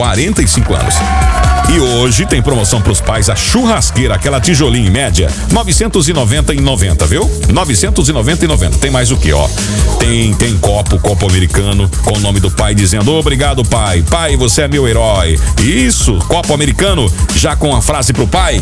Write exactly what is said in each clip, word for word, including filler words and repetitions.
quarenta e cinco anos. E hoje tem promoção pros pais, a churrasqueira, aquela tijolinha em média, novecentos e noventa e noventa, viu? novecentos e noventa e noventa. Tem mais o que, ó? Tem, tem copo, copo americano, com o nome do pai dizendo: obrigado, pai. Pai, você é meu herói. Isso, copo americano, já com a frase pro pai.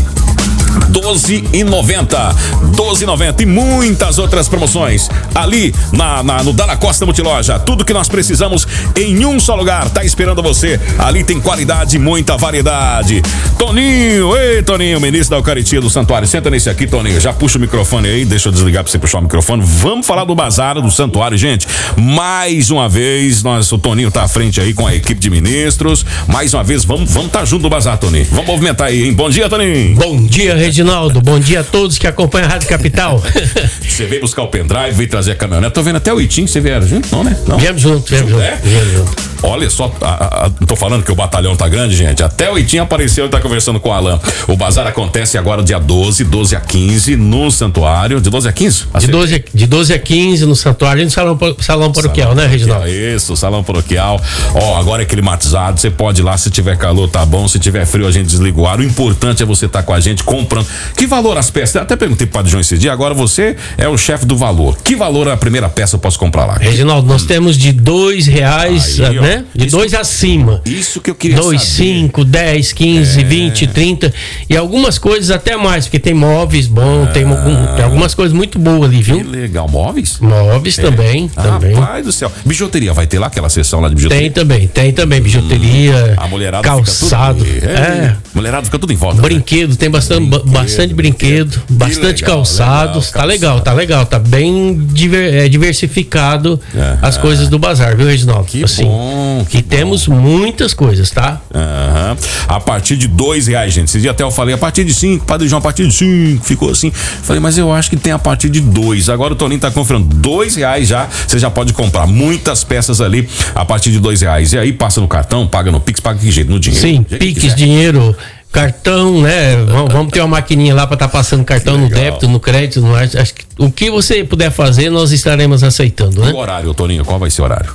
doze e noventa. doze e noventa. E muitas outras promoções ali na, na, no Dalla Costa Multiloja. Tudo que nós precisamos em um só lugar. Tá esperando você. Ali tem qualidade e muita variedade. Toninho, ei Toninho, ministro da Eucaristia do Santuário. Senta nesse aqui, Toninho. Já puxa o microfone aí. Deixa eu desligar pra você puxar o microfone. Vamos falar do bazar do Santuário, gente. Mais uma vez, nós, o Toninho tá à frente aí com a equipe de ministros. Mais uma vez, vamos vamos tá junto do bazar, Toninho. Vamos movimentar aí, hein? Bom dia, Toninho. Bom dia, Reginaldo. Bom dia a todos que acompanham a Rádio Capital. Você veio buscar o pendrive, veio trazer a caminhonete. Tô vendo até o Itim, você vieram junto? Não, né? Não. Viemos junto, viemos junto. É? Viemos junto. Olha só, a, a, tô falando que o batalhão tá grande, gente. Até o Itim apareceu e tá conversando com o Alan. O bazar acontece agora dia doze, doze a quinze no Santuário. De doze a quinze? De doze, de doze a quinze no Santuário e no Salão, salão Paroquial, salão, né, Reginaldo? Isso, Salão Paroquial. Ó, agora é climatizado, você pode ir lá, se tiver calor tá bom, se tiver frio a gente desliga o ar. O importante é você estar tá com a gente comprando. Que valor as peças? Eu até perguntei pro Padre João esse dia, agora você é o chefe do valor. Que valor a primeira peça eu posso comprar lá? Reginaldo, nós hum. temos de dois reais, aí, né? Ó, de isso, dois acima. Isso que eu queria dois, saber. cinco, dez, quinze, é. vinte, trinta e algumas coisas até mais, porque tem móveis bons, é. tem, algum, tem algumas coisas muito boas ali, viu? Que legal, móveis? Móveis é. também, ah, também. Pai do céu. Bijuteria, vai ter lá aquela seção lá de bijuteria? Tem também, tem também bijuteria, hum, a mulherada calçado. Fica tudo, é. é. Mulherada fica tudo em volta. Brinquedo, né? Tem bastante brinquedo, bastante brinquedo, brinquedo bastante legal, calçados. Legal, tá legal, tá legal, tá bem diver, é, diversificado é, as é. coisas do bazar, viu, Reginaldo? Que assim, bom. Que e bom. temos muitas coisas, tá? Uhum. A partir de dois reais, gente. Esse dia até eu falei a partir de cinco, Padre João, a partir de cinco, ficou assim. Falei, mas eu acho que tem a partir de dois. Agora o Toninho tá conferindo dois reais já. Você já pode comprar muitas peças ali a partir de dois reais. E aí passa no cartão, paga no Pix, paga que jeito? No dinheiro. Sim, Pix, dinheiro. Cartão, né? Vamos ter uma maquininha lá para estar tá passando cartão no débito, no crédito. No... Acho que o que você puder fazer, nós estaremos aceitando, né? E o horário, Toninho, qual vai ser o horário?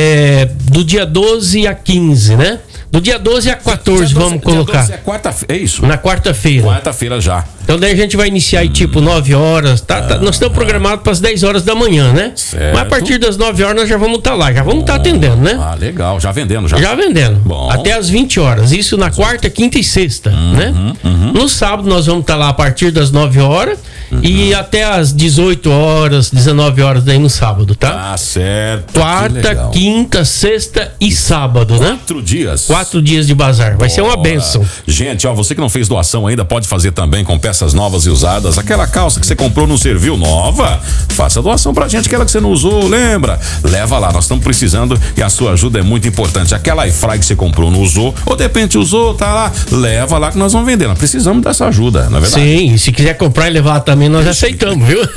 É do dia doze a quinze, né? Do dia doze a quatorze, dia doze, vamos colocar. Dia doze é quarta-feira, é isso? Na quarta-feira. Quarta-feira já. Então daí a gente vai iniciar aí, hum. tipo nove horas, tá? tá nós estamos programados para as dez horas da manhã, né? Certo. Mas a partir das nove horas nós já vamos estar tá lá, já vamos estar tá atendendo, né? Ah, legal, já vendendo já. Já vendendo. Bom. Até as vinte horas, isso na quarta, quinta e sexta, uhum, né? Uhum. No sábado nós vamos estar tá lá a partir das nove horas uhum. e até as dezoito horas, dezenove horas daí no sábado, tá? Ah, certo. Quarta, quinta, sexta e sábado, né? Quatro dias. Quatro dias de bazar. Vai Bora. ser uma bênção. Gente, ó, você que não fez doação ainda, pode fazer também com peças novas e usadas. Aquela calça que você comprou não serviu, nova, faça doação pra gente, aquela que você não usou, lembra? Leva lá, nós estamos precisando e a sua ajuda é muito importante. Aquela airfryer que você comprou não usou, ou de repente usou, tá lá, leva lá que nós vamos vender. Nós precisamos dessa ajuda, não é verdade? Sim, e se quiser comprar e levar também, nós aceitamos, viu?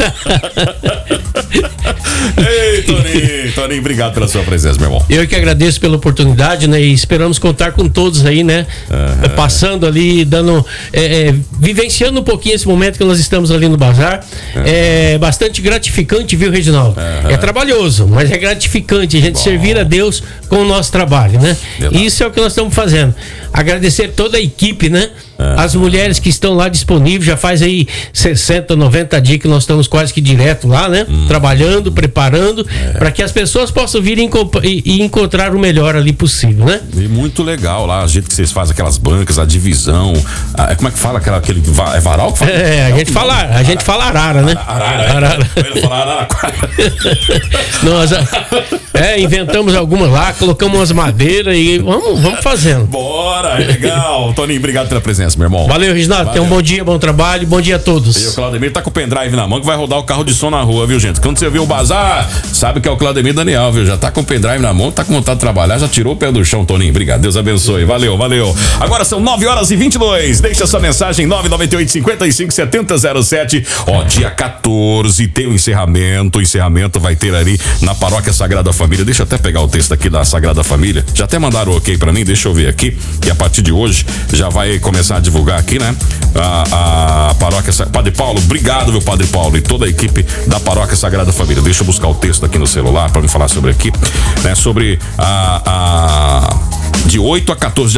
Ei, Toninho, Toninho, obrigado pela sua presença, meu irmão. Eu que agradeço pela oportunidade, né? E esperamos contar com todos aí, né? Uhum. Passando ali, dando, é, é, vivenciando um pouquinho esse momento que nós estamos ali no bazar. Uhum. É bastante gratificante, viu, Reginaldo? Uhum. É trabalhoso, mas é gratificante a gente Bom. servir a Deus com o nosso trabalho, né? Verdade. Isso é o que nós estamos fazendo. Agradecer toda a equipe, né? Uhum. As mulheres que estão lá disponíveis, já faz aí sessenta, noventa dias que nós estamos quase que direto lá, né? Uhum. Trabalhando, preparando, é. para que as pessoas possam vir e, e encontrar o melhor ali possível, né? E muito legal lá, a jeito que vocês fazem aquelas bancas, a divisão, a, como é que fala aquela, aquele, é varal que fala? É, a gente fala, a gente fala arara, né? Arara, arara. Eu falar araraquara. Nós é, inventamos algumas lá, colocamos umas madeiras e vamos, vamos fazendo. Bora, legal. Toninho, obrigado pela presença, meu irmão. Valeu, Reginaldo. Tenha um bom dia, bom trabalho, bom dia a todos. E o Claudemir tá com o pendrive na mão que vai rodar o carro de som na rua, viu, gente? Quando você viu o bazar, sabe que é o Claudemir Daniel, viu? Já tá com o pendrive na mão, tá com vontade de trabalhar, já tirou o pé do chão, Toninho. Obrigado, Deus abençoe. Valeu, valeu. Agora são nove horas e vinte e dois. Deixa sua mensagem nove nove oito, cinco cinco, sete zero zero sete. Ó, dia quatorze tem o encerramento. O encerramento vai ter ali na Paróquia Sagrada Família. Deixa eu até pegar o texto aqui da Sagrada Família. Já até mandaram ok pra mim, deixa eu ver aqui. Que a partir de hoje já vai começar a divulgar aqui, né? A, a Paróquia Padre Paulo, obrigado, meu Padre Paulo, e toda a equipe da Paróquia Sagrada Família. Deixa eu buscar o texto aqui no celular pra me falar sobre aqui, né? Sobre a, a de oito a quatorze